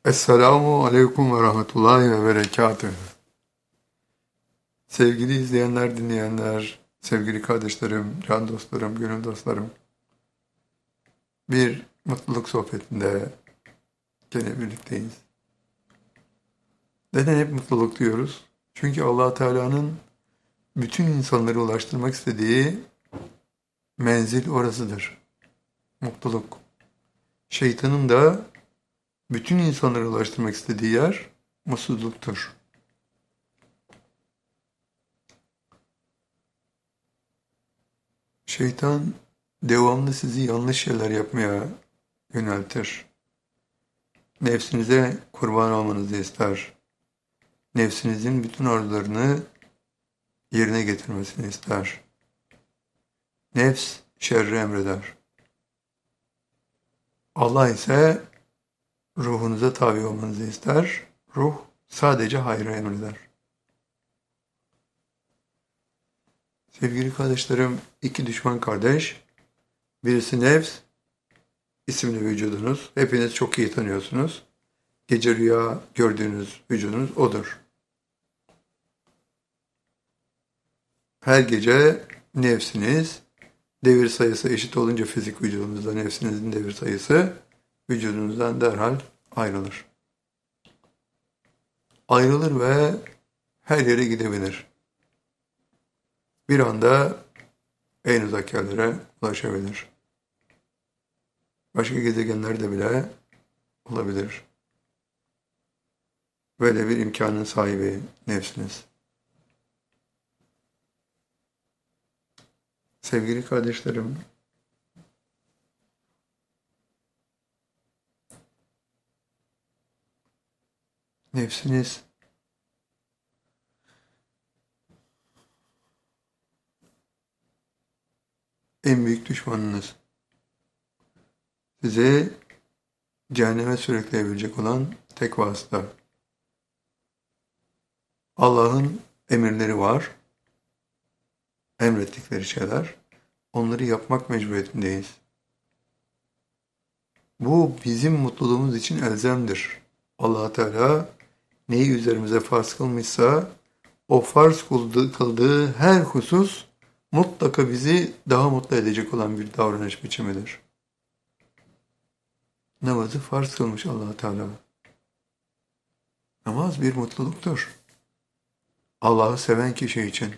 Esselamu Aleyküm ve Rahmetullahi ve Berekatühü. Sevgili izleyenler, dinleyenler, sevgili kardeşlerim, can dostlarım, gönül dostlarım. Bir mutluluk sohbetinde gene birlikteyiz. Neden hep mutluluk diyoruz? Çünkü Allah Teala'nın bütün insanları ulaştırmak istediği menzil orasıdır. Mutluluk. Şeytanın da bütün insanları ulaştırmak istediği yer mutsuzluktur. Şeytan devamlı sizi yanlış şeyler yapmaya yöneltir. Nefsinize kurban olmanızı ister. Nefsinizin bütün arzularını yerine getirmesini ister. Nefs şerri emreder. Allah ise ruhunuza tabi olmanızı ister. Ruh sadece hayrı emreder. Sevgili kardeşlerim, iki düşman kardeş, birisi nefs, isimli vücudunuz. Hepiniz çok iyi tanıyorsunuz. Gece rüya gördüğünüz vücudunuz odur. Her gece nefsiniz devir sayısı eşit olunca fizik vücudunuzda nefsinizin devir sayısı vücudunuzdan derhal ayrılır. Ayrılır ve her yere gidebilir. Bir anda en uzak yerlere ulaşabilir. Başka gezegenlerde bile olabilir. Böyle bir imkanın sahibi nefsiniz. Sevgili kardeşlerim, nefsiniz en büyük düşmanınız. Sizi cehenneme sürükleyebilecek olan tek vasıta. Allah'ın emirleri var, emrettikleri şeyler. Onları yapmak mecburiyetindeyiz. Bu bizim mutluluğumuz için elzemdir. Allah Teala neyi üzerimize farz kılmışsa o farz kıldığı her husus mutlaka bizi daha mutlu edecek olan bir davranış biçimidir. Namazı farz kılmış Allah Teala. Namaz bir mutluluktur. Allah'ı seven kişi için.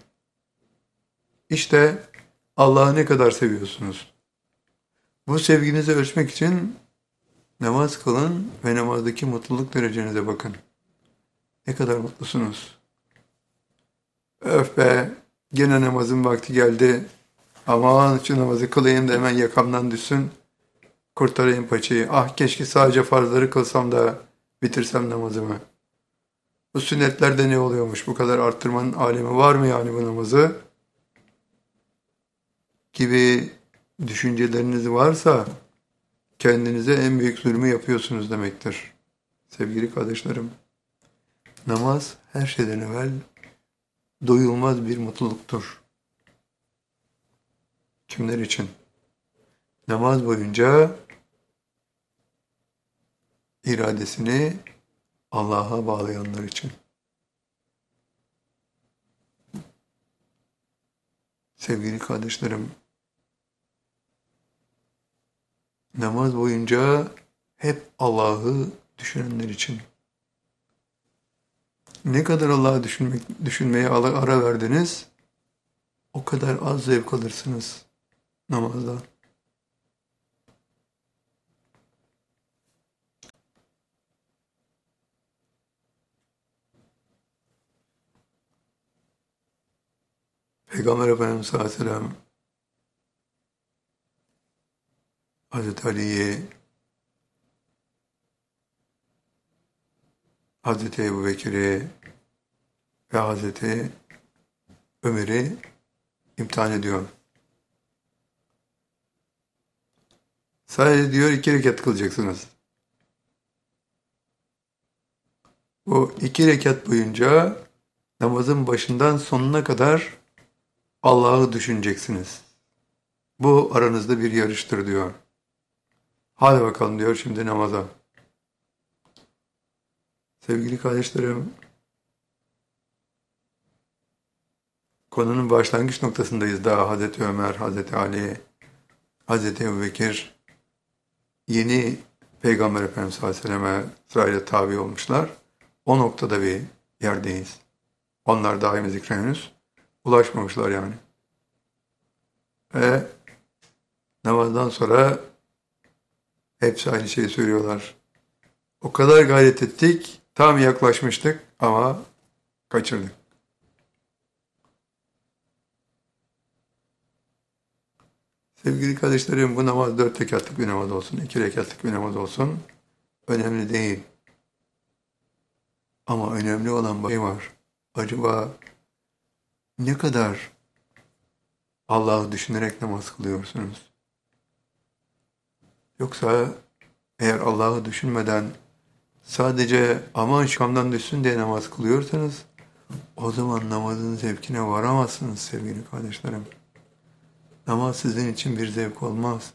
İşte Allah'ı ne kadar seviyorsunuz? Bu sevginizi ölçmek için namaz kılın ve namazdaki mutluluk derecenize bakın. Ne kadar mutlusunuz? Öf be, gene namazın vakti geldi. Aman şu namazı kılayım da hemen yakamdan düşsün. Kurtarayım paçayı. Ah keşke sadece farzları kılsam da bitirsem namazımı. Bu sünnetlerde ne oluyormuş? Bu kadar arttırmanın alemi var mı yani bu namazı? Gibi düşünceleriniz varsa kendinize en büyük zulmü yapıyorsunuz demektir. Sevgili kardeşlerim, namaz her şeyden evvel doyulmaz bir mutluluktur. Kimler için? Namaz boyunca iradesini Allah'a bağlayanlar için. Sevgili kardeşlerim, namaz boyunca hep Allah'ı düşünenler için. Ne kadar Allah'ı düşünmeye ara verdiniz, o kadar az zevk alırsınız namazdan. Peygamber Efendimiz sallallahu aleyhi ve sellem Hazreti Ali'yi, Hazreti Ebubekir'i ve Hazreti Ömer'i imtihan ediyor. Sadece diyor 2 rekat kılacaksınız. Bu 2 rekat boyunca namazın başından sonuna kadar Allah'ı düşüneceksiniz. Bu aranızda bir yarıştır diyor. Hadi bakalım diyor şimdi namaza. Sevgili kardeşlerim, konunun başlangıç noktasındayız daha. Hazreti Ömer, Hazreti Ali, Hazreti Ebubekir yeni Peygamber Efendimiz sallallahu aleyhi ve selleme sırayla tabi olmuşlar. O noktada bir yerdeyiz. Onlar daimi zikre henüz ulaşmamışlar yani. Ve namazdan sonra hepsi aynı şeyi söylüyorlar. O kadar gayret ettik, tam yaklaşmıştık ama kaçırdık. Sevgili kardeşlerim, bu namaz 4 rekatlık bir namaz olsun, 2 rekatlık bir namaz olsun. Önemli değil. Ama önemli olan bir şey var. Acaba ne kadar Allah'ı düşünerek namaz kılıyorsunuz? Yoksa eğer Allah'ı düşünmeden sadece aman şamdan düşsün diye namaz kılıyorsanız o zaman namazın zevkine varamazsınız sevgili kardeşlerim. Namaz sizin için bir zevk olmaz.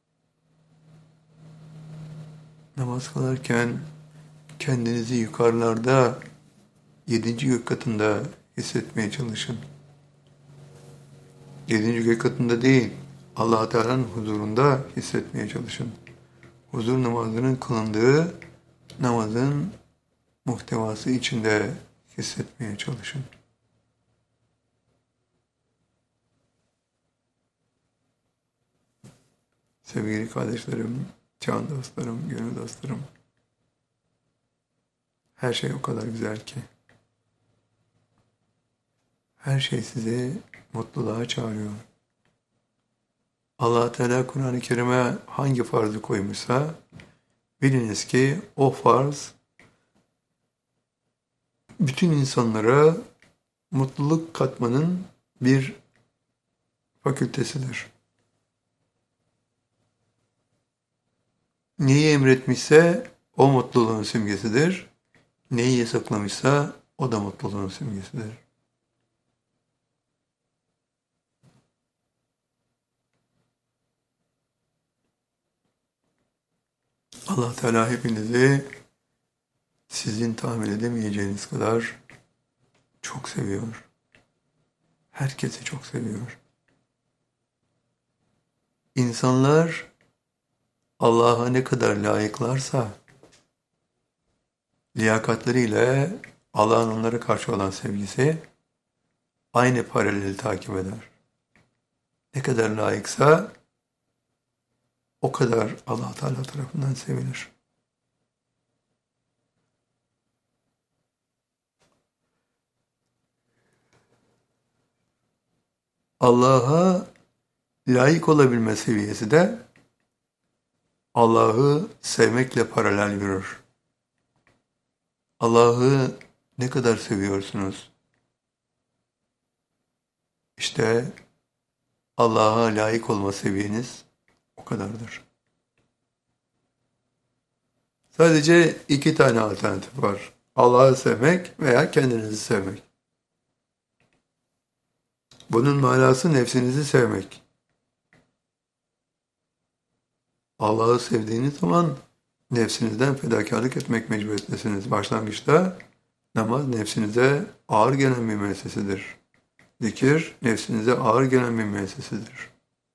Namaz kılarken kendinizi yukarılarda 7. gök katında hissetmeye çalışın. 7. gök katında değil, Allah Teala'nın huzurunda hissetmeye çalışın. Huzur namazının kılındığı namazın muhtevası içinde hissetmeye çalışın. Sevgili kardeşlerim, can dostlarım, gönül dostlarım, her şey o kadar güzel ki. Her şey sizi mutluluğa çağırıyor. Allah Teala Kur'an-ı Kerim'e hangi farzı koymuşsa biliniz ki o farz bütün insanlara mutluluk katmanın bir fakültesidir. Neyi emretmişse o mutluluğun simgesidir. Neyi yasaklamışsa o da mutluluğun simgesidir. Allah Teala hepinizi sizin tahmin edemeyeceğiniz kadar çok seviyor. Herkesi çok seviyor. İnsanlar Allah'a ne kadar layıklarsa liyakatlarıyla Allah'ın onlara karşı olan sevgisi aynı paraleli takip eder. Ne kadar layıksa o kadar Allah Teala tarafından sevilir. Allah'a layık olabilme seviyesi de Allah'ı sevmekle paralel yürür. Allah'ı ne kadar seviyorsunuz? İşte Allah'a layık olma seviyeniz o kadardır. Sadece 2 tane alternatif var. Allah'ı sevmek veya kendinizi sevmek. Bunun manası nefsinizi sevmek. Allah'ı sevdiğiniz zaman nefsinizden fedakarlık etmek mecburiyetindesiniz. Başlangıçta namaz nefsinize ağır gelen bir müessesesidir. Zikir nefsinize ağır gelen bir müessesesidir.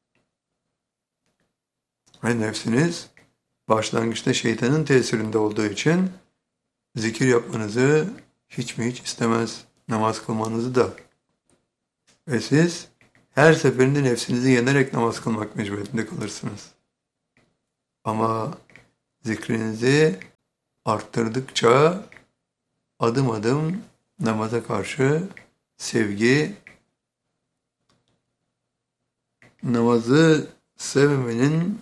Ve nefsiniz başlangıçta şeytanın tesirinde olduğu için zikir yapmanızı hiç mi hiç istemez, namaz kılmanızı da. Ve siz her seferinde nefsinizi yenerek namaz kılmak mecburiyetinde kalırsınız. Ama zikrinizi arttırdıkça adım adım namaza karşı sevgi, namazı sevmemenin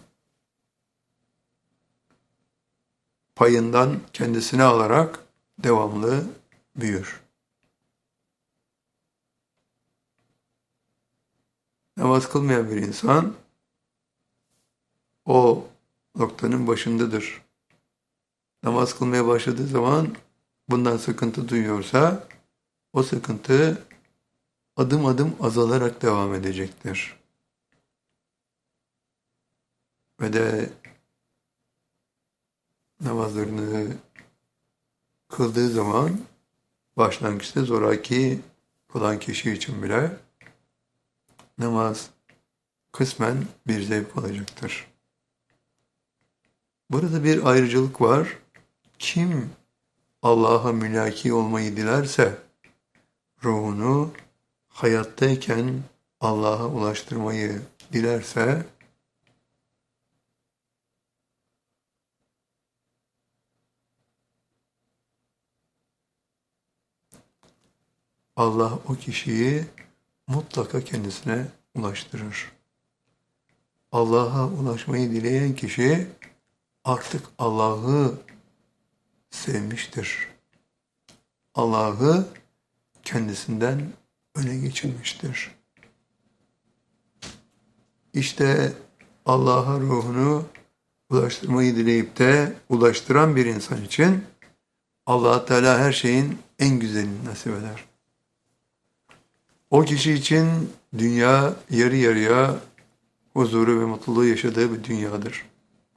payından kendisine alarak devamlı büyür. Namaz kılmayan bir insan o noktanın başındadır. Namaz kılmaya başladığı zaman bundan sıkıntı duyuyorsa o sıkıntı adım adım azalarak devam edecektir. Ve de namazlarını kıldığı zaman başlangıçta zoraki kılan kişi için bile namaz kısmen bir zevk olacaktır. Burada bir ayrıcalık var. Kim Allah'a mülaki olmayı dilerse, ruhunu hayattayken Allah'a ulaştırmayı dilerse, Allah o kişiyi mutlaka kendisine ulaştırır. Allah'a ulaşmayı dileyen kişi artık Allah'ı sevmiştir. Allah'ı kendisinden öne geçirmiştir. İşte Allah'a ruhunu ulaştırmayı dileyip de ulaştıran bir insan için Allah Teala her şeyin en güzelini nasip eder. O kişi için dünya yarı yarıya huzuru ve mutluluğu yaşadığı bir dünyadır.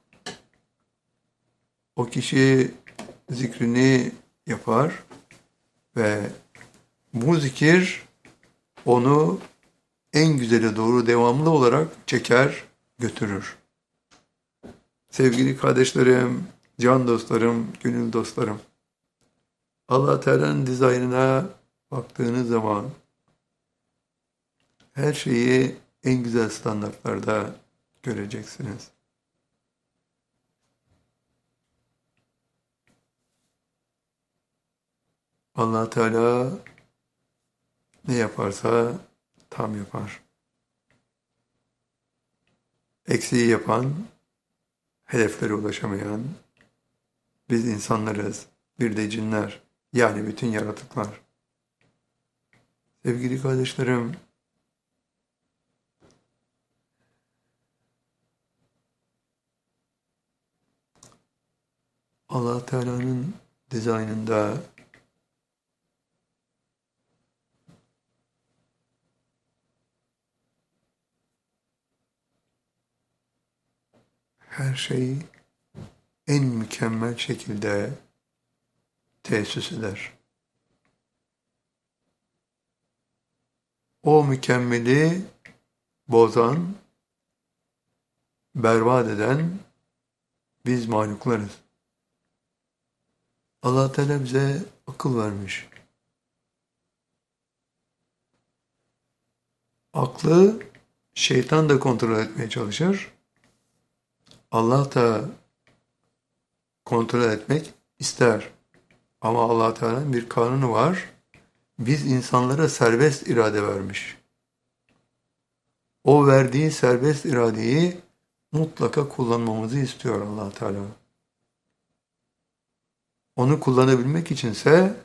O kişi zikrini yapar ve bu zikir onu en güzele doğru devamlı olarak çeker, götürür. Sevgili kardeşlerim, can dostlarım, gönül dostlarım, Allah Teala'nın dizaynına baktığınız zaman her şeyi en güzel standartlarda göreceksiniz. Allah Teala ne yaparsa tam yapar. Eksiği yapan, hedeflere ulaşamayan biz insanlarız, bir de cinler, yani bütün yaratıklar. Sevgili kardeşlerim, Allah Teala'nın dizaynında her şey en mükemmel şekilde tesis eder. O mükemmeli bozan, berbat eden biz mahluklarız. Allah Teala bize akıl vermiş. Aklı şeytan da kontrol etmeye çalışır. Allah da kontrol etmek ister. Ama Allah Teala'nın bir kanunu var. Biz insanlara serbest irade vermiş. O verdiği serbest iradeyi mutlaka kullanmamızı istiyor Allah Teala. Onu kullanabilmek içinse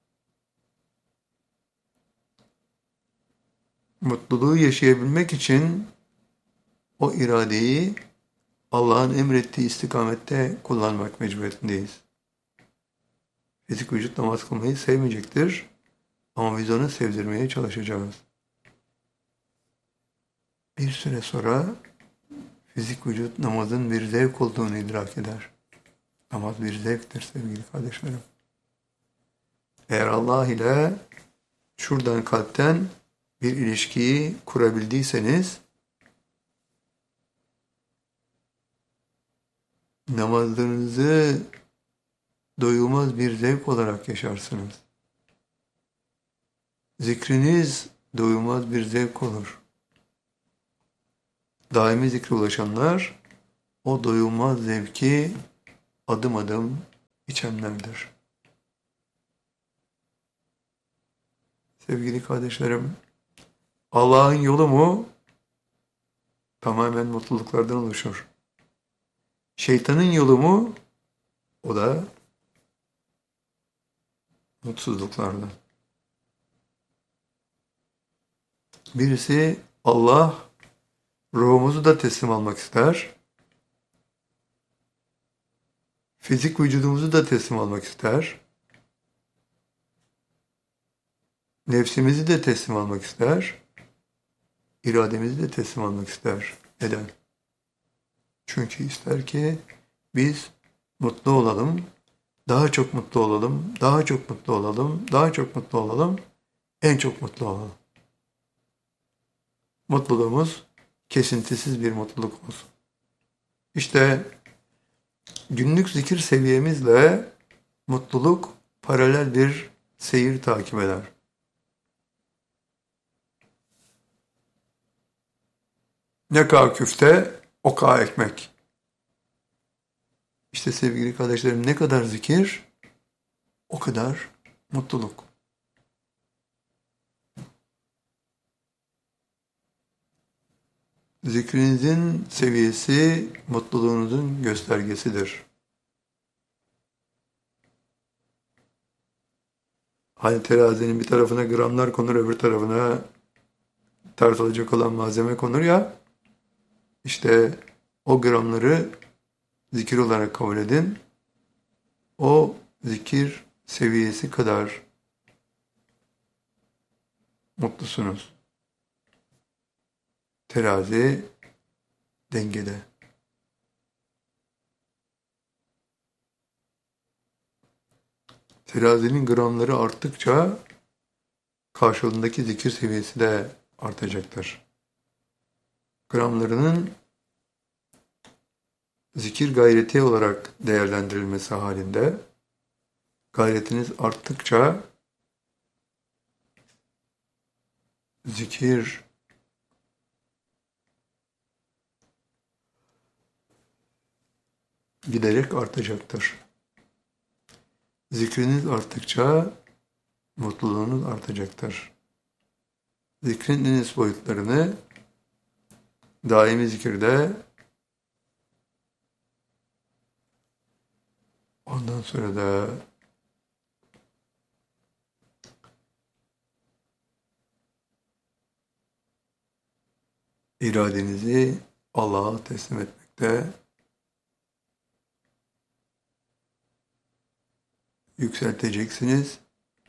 mutluluğu yaşayabilmek için o iradeyi Allah'ın emrettiği istikamette kullanmak mecburiyetindeyiz. Fizik vücut namaz kılmayı sevmeyecektir ama biz onu sevdirmeye çalışacağız. Bir süre sonra fizik vücut namazın bir zevk olduğunu idrak eder. Namaz bir zevktir sevgili kardeşlerim. Eğer Allah ile şuradan kalpten bir ilişkiyi kurabildiyseniz namazlarınızı doyulmaz bir zevk olarak yaşarsınız. Zikriniz doyulmaz bir zevk olur. Daimi zikre ulaşanlar o doyulmaz zevki adım adım içenlerdir. Sevgili kardeşlerim, Allah'ın yolu mu? Tamamen mutluluklardan oluşur. Şeytanın yolu mu? O da mutsuzluklardan. Birisi Allah ruhumuzu da teslim almak ister. Fizik vücudumuzu da teslim almak ister. Nefsimizi de teslim almak ister. İrademizi de teslim almak ister. Neden? Çünkü ister ki biz mutlu olalım, Daha çok mutlu olalım, daha çok mutlu olalım, daha çok mutlu olalım, en çok mutlu olalım. Mutluluğumuz kesintisiz bir mutluluk olsun. İşte günlük zikir seviyemizle mutluluk paralel bir seyir takip eder. Ne kadar küfte, o kadar ekmek. İşte sevgili kardeşlerim, ne kadar zikir, o kadar mutluluk. Zikrinizin seviyesi mutluluğunuzun göstergesidir. Hani terazinin bir tarafına gramlar konur, öbür tarafına tartılacak olan malzeme konur ya, işte o gramları zikir olarak kabul edin. O zikir seviyesi kadar mutlusunuz. Terazi dengede. Terazinin gramları arttıkça karşılığındaki zikir seviyesi de artacaktır. Gramlarının zikir gayreti olarak değerlendirilmesi halinde gayretiniz arttıkça zikir giderek artacaktır. Zikriniz arttıkça mutluluğunuz artacaktır. Zikrin en üst boyutlarını daimi zikirde, ondan sonra da iradenizi Allah'a teslim etmekte, yükselteceksiniz.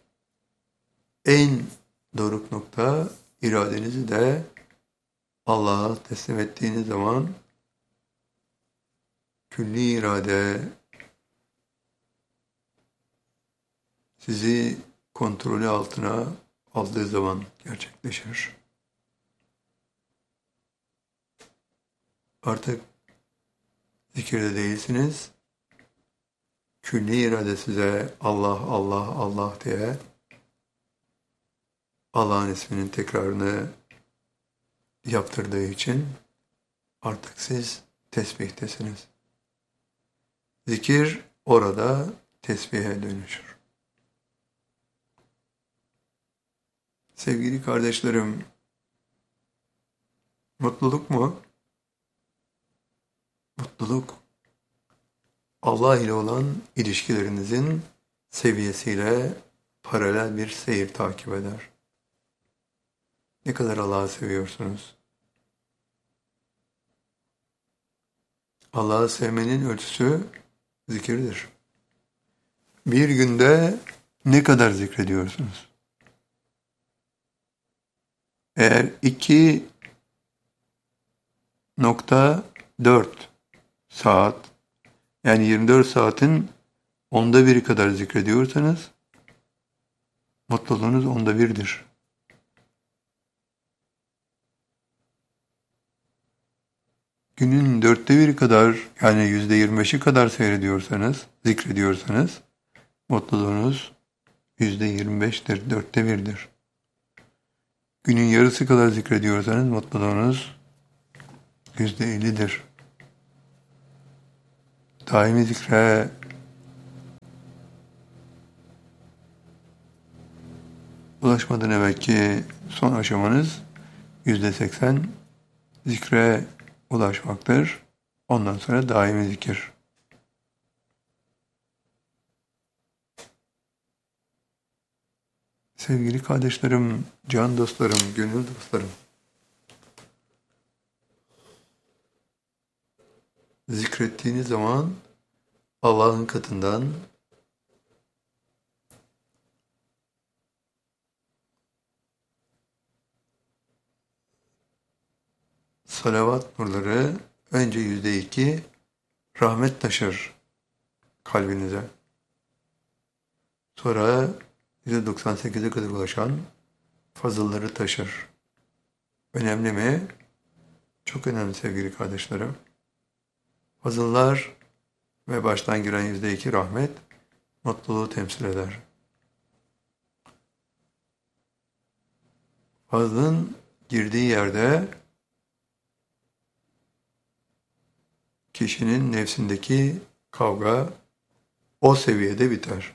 En doruk nokta, iradenizi de Allah'a teslim ettiğiniz zaman külli irade sizi kontrolü altına aldığı zaman gerçekleşir. Artık zikirde değilsiniz. Külli irade size Allah, Allah, Allah diye Allah'ın isminin tekrarını yaptırdığı için artık siz tesbihtesiniz. Zikir orada tesbihe dönüşür. Sevgili kardeşlerim, mutluluk mu? Mutluluk, Allah ile olan ilişkilerinizin seviyesiyle paralel bir seyir takip eder. Ne kadar Allah'ı seviyorsunuz? Allah'ı sevmenin ölçüsü zikirdir. Bir günde ne kadar zikrediyorsunuz? Eğer 2,4 saat, yani 24 saatin onda biri kadar zikrediyorsanız mutluluğunuz onda birdir. Günün 1/4 kadar, yani %25'i kadar seyrediyorsanız, zikrediyorsanız mutluluğunuz %25'tir, 1/4'dir. Günün yarısı kadar zikrediyorsanız mutluluğunuz %50'dir. Daimi zikre ulaşmadan evvelki son aşamanız %80 zikre ulaşmaktır. Ondan sonra daimi zikir. Sevgili kardeşlerim, can dostlarım, gönül dostlarım, zikrettiğiniz zaman Allah'ın katından salavat nurları önce %2 rahmet taşır kalbinize. Sonra %98'e kadar ulaşan fazılları taşır. Önemli mi? Çok önemli sevgili kardeşlerim. Fazıllar ve baştan giren %2 rahmet mutluluğu temsil eder. Fazlın girdiği yerde kişinin nefsindeki kavga o seviyede biter.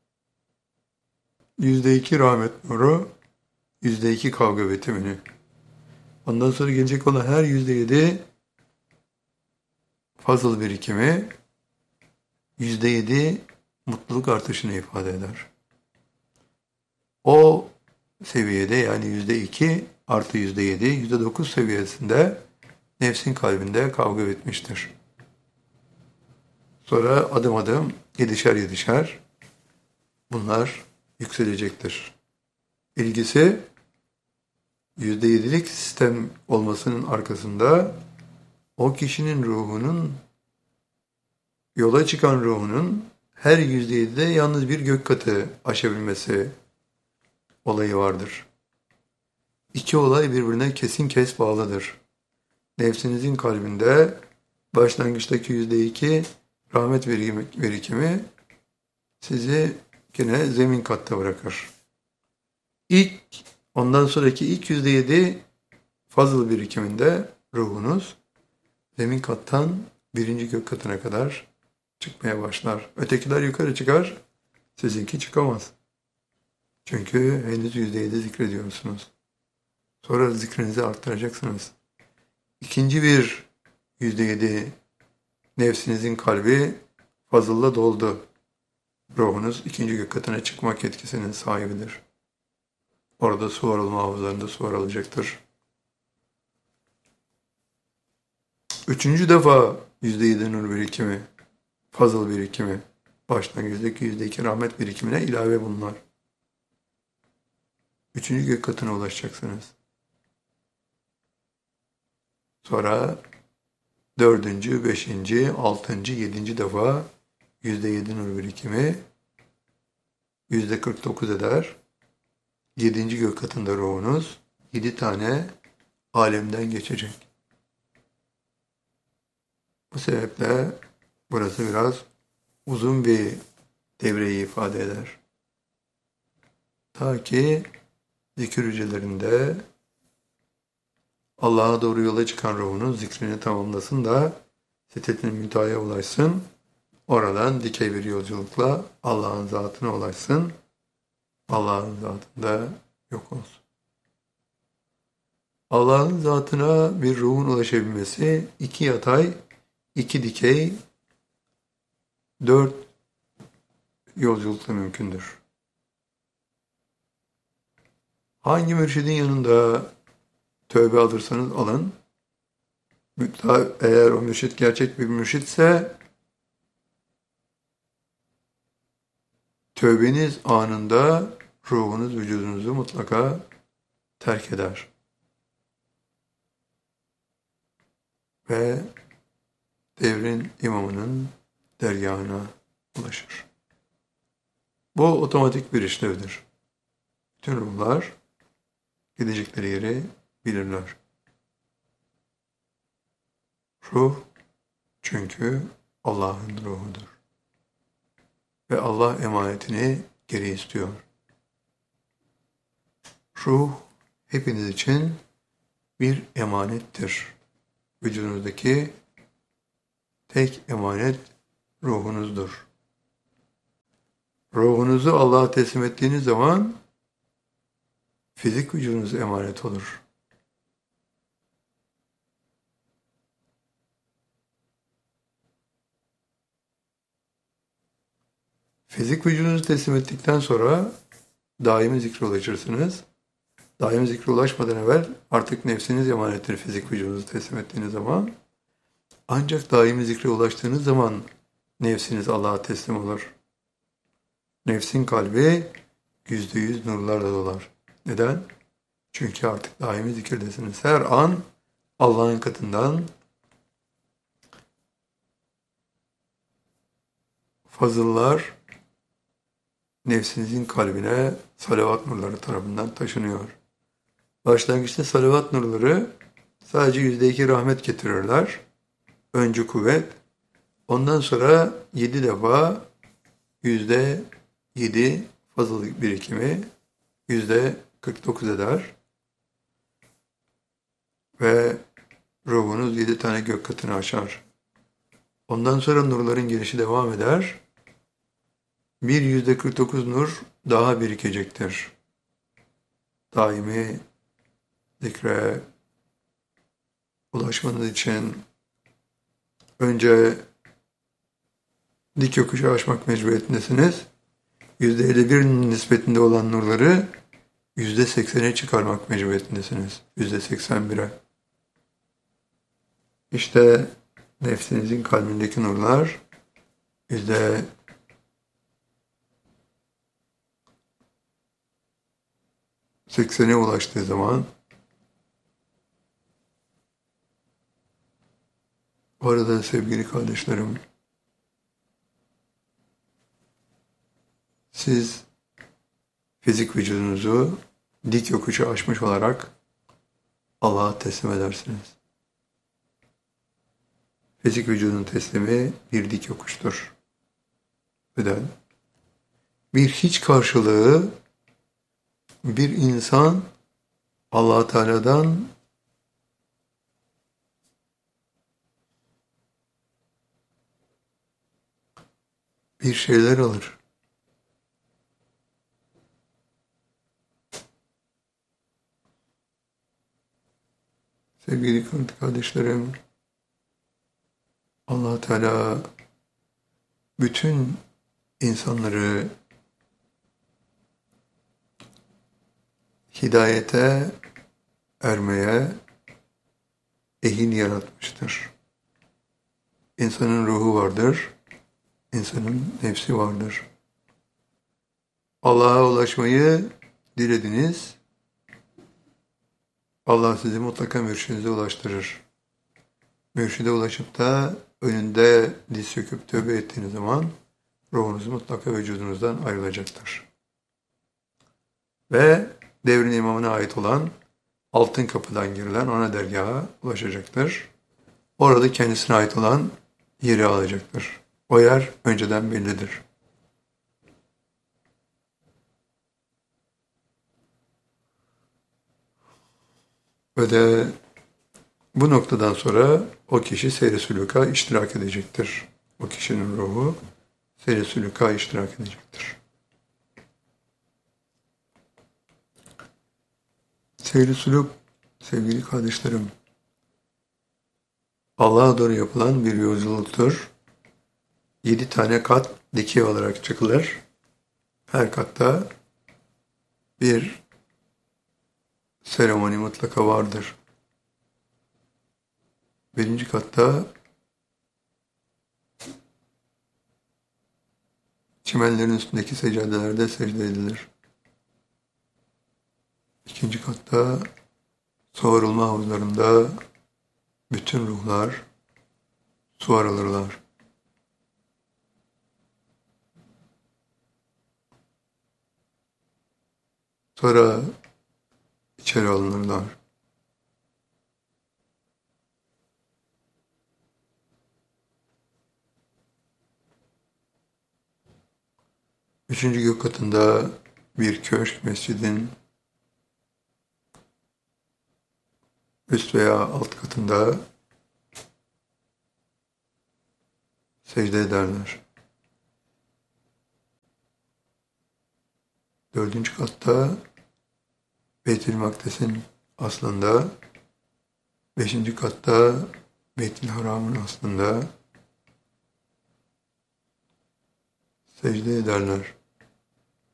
%2 rahmet nuru, %2 kavga bitimini. Ondan sonra gelecek olan her %7 fazıl birikimi, %7 mutluluk artışını ifade eder. O seviyede yani %2 artı %7, %9 seviyesinde nefsin kalbinde kavga bitmiştir. Sonra adım adım yedişer bunlar yükselecektir. İlgisi %7'lik sistem olmasının arkasında o kişinin ruhunun, yola çıkan ruhunun her %7'de yalnız bir gök katı aşabilmesi olayı vardır. İki olay birbirine kesin kes bağlıdır. Nefsinizin kalbinde başlangıçtaki %2 rahmet birikimi sizi yine zemin katta bırakır. Ondan sonraki ilk %7 fazıl birikiminde ruhunuz zemin kattan birinci gök katına kadar çıkmaya başlar. Ötekiler yukarı çıkar, sizinki çıkamaz. Çünkü henüz %7 zikrediyorsunuz. Sonra zikrinizi arttıracaksınız. İkinci bir %7 nefsinizin kalbi fazılla doldu. Ruhunuz ikinci gök katına çıkmak yetkisinin sahibidir. Orada su aralma havuzlarında su aralacaktır. Üçüncü defa %7 nur birikimi, fazıl birikimi, başlangıçtaki %2 rahmet birikimine ilave bunlar. Üçüncü gök katına ulaşacaksınız. Sonra dördüncü, beşinci, altıncı, yedinci defa %7 nur birikimi %49 eder. Yedinci gök katında ruhunuz 7 tane alemden geçecek. Bu sebeple burası biraz uzun bir devreyi ifade eder. Ta ki zikir hücrelerinde Allah'a doğru yola çıkan ruhunun zikrini tamamlasın da Sidret-i Münteha'ya ulaşsın. Oradan dikey bir yolculukla Allah'ın zatına ulaşsın. Allah'ın zatında yok olsun. Allah'ın zatına bir ruhun ulaşabilmesi 2 yatay, 2 dikey, 4 yolculukla mümkündür. Hangi mürşidin yanında tövbe alırsanız alın, eğer o mürşit gerçek bir mürşitse tövbeniz anında ruhunuz vücudunuzu mutlaka terk eder. Ve devrin imamının dergahına ulaşır. Bu otomatik bir işlevdir. Bütün ruhlar gidecekleri yeri bilirler. Ruh çünkü Allah'ın ruhudur. Ve Allah emanetini geri istiyor. Ruh hepiniz için bir emanettir. Vücudunuzdaki tek emanet ruhunuzdur. Ruhunuzu Allah'a teslim ettiğiniz zaman fizik vücudunuz emanet olur. Fizik vücudunuzu teslim ettikten sonra daimi zikre ulaşırsınız. Daimi zikre ulaşmadan evvel artık nefsiniz emanettir fizik vücudunuzu teslim ettiğiniz zaman. Ancak daimi zikre ulaştığınız zaman nefsiniz Allah'a teslim olur. Nefsin kalbi %100 nurlarla dolar. Neden? Çünkü artık daimi zikirdesiniz. Her an Allah'ın katından fazıllar nefsinizin kalbine salavat nurları tarafından taşınıyor. Başlangıçta salavat nurları sadece %2 rahmet getirirler. Önce kuvvet, ondan sonra 7 defa %7 fazlalık birikimi %49 eder ve ruhunuz 7 tane gök katını aşar. Ondan sonra nurların gelişi devam eder. Bir %49 nur daha birikecektir. Daimi zikre ulaşmanız için önce dik yokuşu aşmak mecburiyetindesiniz. %51 nispetinde olan nurları %80'e çıkarmak mecburiyetindesiniz. %81'e. İşte nefsinizin kalbindeki nurlar %80'e ulaştığı zaman orada sevgili kardeşlerim, siz fizik vücudunuzu dik yokuşu aşmış olarak Allah'a teslim edersiniz. Fizik vücudun teslimi bir dik yokuştur. Neden? Bir hiç karşılığı bir insan Allah Teala'dan bir şeyler alır. Sevgili kardeşlerim, Allah Teala bütün insanları hidayete ermeye ehil yaratmıştır. İnsanın ruhu vardır, insanın nefsi vardır. Allah'a ulaşmayı dilediniz, Allah sizi mutlaka mürşidinize ulaştırır. Mürşide ulaşıp da önünde diz çöküp tövbe ettiğiniz zaman ruhunuz mutlaka vücudunuzdan ayrılacaktır. Ve devrin imamına ait olan altın kapıdan girilen ana dergaha ulaşacaktır. Orada kendisine ait olan yeri alacaktır. O yer önceden bellidir. Ve de bu noktadan sonra o kişi seyr-i sülûka iştirak edecektir. O kişinin ruhu seyr-i sülûka iştirak edecektir. Seyr-i sülûk, sevgili kardeşlerim, Allah'a doğru yapılan bir yolculuktur. 7 tane kat dikey olarak çıkılır. Her katta bir seremoni mutlaka vardır. Birinci katta çimenlerin üstündeki seccadelerde secde edilir. İkinci katta soğurulma havuzlarında bütün ruhlar su alırlar. Sonra içeri alınırlar. Üçüncü gök katında bir köşk mescidin üst veya alt katında secde ederler. Dördüncü katta Beyt-i Makdes'in aslında, beşinci katta Beyt-i Haram'ın aslında secde ederler.